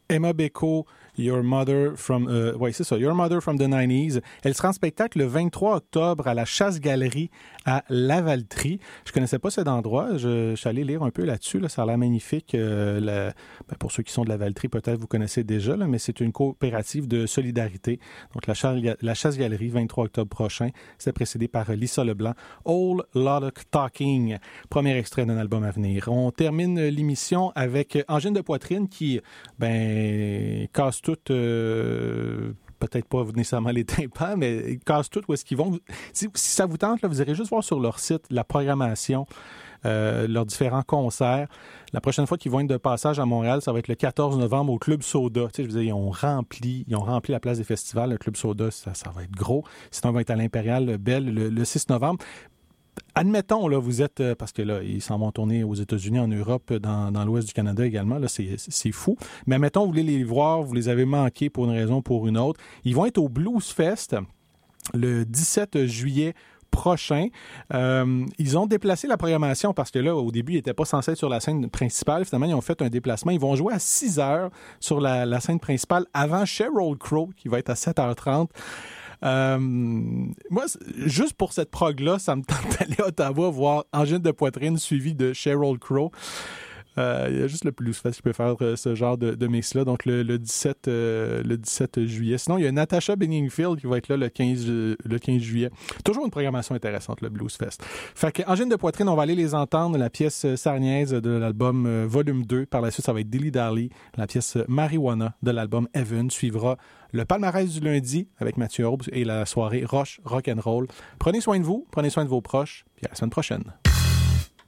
Emma Beko, Your Mother from Your Mother from the 90s. Elle sera en spectacle le 23 octobre à la Chasse-Galerie à Lavaltrie. Je connaissais pas cet endroit. Je suis allé lire un peu là-dessus. Là. Ça a l'air magnifique. Pour ceux qui sont de Lavaltrie, peut-être vous connaissez déjà, là, mais c'est une coopérative de solidarité. Donc, la Chasse-Galerie, 23 octobre prochain. C'est précédé par Lisa Leblanc. All Lot of Talking. Premier extrait d'un album à venir. On termine l'émission avec Angine de poitrine qui, casse tout, peut-être pas nécessairement les tympans, mais ils cassent tout où est-ce qu'ils vont. Si ça vous tente, là, vous irez juste voir sur leur site la programmation, leurs différents concerts. La prochaine fois qu'ils vont être de passage à Montréal, ça va être le 14 novembre au Club Soda. Tu sais, je veux dire, ils ont rempli la place des festivals. Le Club Soda, ça va être gros. Sinon, ils vont être à l'Impérial Belle le 6 novembre. Admettons, là, vous êtes, parce que là, ils s'en vont tourner aux États-Unis, en Europe, dans l'ouest du Canada également, là, c'est fou. Mais admettons, vous voulez les voir, vous les avez manqués pour une raison ou pour une autre. Ils vont être au Blues Fest le 17 juillet prochain. Ils ont déplacé la programmation parce que là, au début, ils n'étaient pas censés être sur la scène principale. Finalement, ils ont fait un déplacement. Ils vont jouer à 6 heures sur la scène principale avant Sheryl Crow, qui va être à 7h30. Moi, juste pour cette prog-là, ça me tente d'aller à Ottawa voir Angine de poitrine suivi de Sheryl Crow. Il y a juste le Blues Fest qui peut faire ce genre de mix-là, donc le 17 juillet. Sinon, il y a Natasha Bedingfield qui va être là le 15 juillet. Toujours une programmation intéressante, le Blues Fest. Fait que Angine de poitrine, on va aller les entendre, la pièce Sarniaise de l'album Volume 2. Par la suite, ça va être Dilly Dally, la pièce Marijuana de l'album Heaven. Suivra le palmarès du lundi avec Mathieu Aube et la soirée Roche Rock'n'Roll. Prenez soin de vous, prenez soin de vos proches, puis à la semaine prochaine.